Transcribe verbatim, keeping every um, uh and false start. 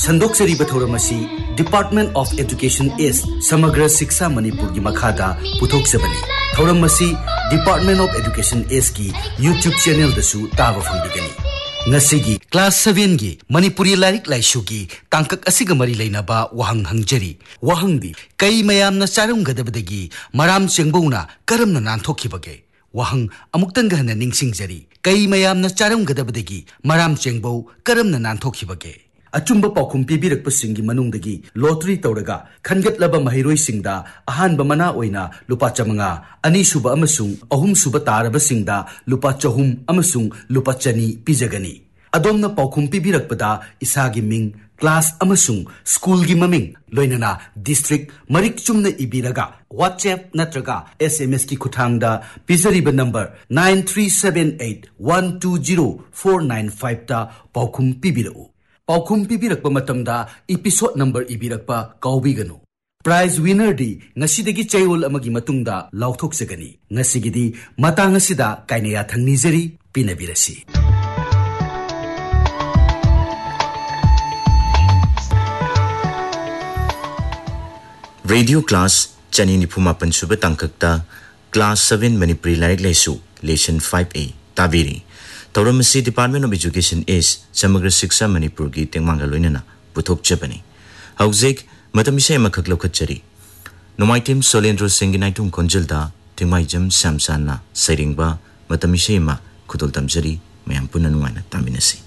संदोक्सरी बथौरमसी department of education इस समग्र शिक्षा मणिपुर की मखादा पुथोक्सबनी थौरमसी डिपार्टमेंट ऑफ एजुकेशन इस की यूट्यूब चैनल दसु ताब फंगबिगनी नसिगी क्लास सेवन की मणिपुरी लाइक लाइसु की तांकक असिग मरी लेनाबा वहंग हंगजरी वहंगदी कई मयामना चारमगदबदगी मराम चेंगबौना करमना नांथोखिबगे वहंग अमुक्तंग हन निंगसिंगजरी कई मयामना चारमगदबदगी मराम चेंगबौ करमना नांथोखिबगे अचुंब पाखुम पीबीरकपसिंगी मनुंगदगी लॉटरी तौरगा खनगतलबा महिरोइसिंगदा अहानबा मना ओइना लुपा चमंगा अनीसुबा अमसुंग अहुमसुबा तारबसिंगदा लुपा चहुम अमसुंग लुपा चनी पीजगनी अदोमना पाखुम पीबीरकपदा इसागी मिंग क्लास अमसुंग स्कूल की ममिंग लोइनना district Marik Chumna इबीरगा WhatsApp नत्रगा SMS की खुथांगदा पिजरीबा number nine three seven eight one two zero four nine five ता पाखुम पीबीरउ पाखुम पीबीरकपा मतमदा एपिसोड नंबर इबीरकपा काउबीगनु प्राइज विनर दी ngasiदगी चैओल अमगी मतुंगदा लाउथोक्सगनी ngasiगिदी मतांग असिदा काइनया थंगनिजरी पिनबिरसी रेडियो क्लास चनी निफुमापन सुबह तंककता क्लास सेवन मणिपुरी लाइक लेसु lesson five A ताबिरी तौरमसी department of education इस समग्र शिक्षा मणिपुर की तेंगमांगा लोइनना पुथोक्चबनी हौजिक मतमिसे मखक लौखचरी नोमाइटिम सोलेंद्र सिंह नाइटुम कोंजलदा तेंगमाइजम सामसाना सैरिंगबा मतमिसे मा खुदोल तमजरी मयाम पुननुवाना तामिनसी।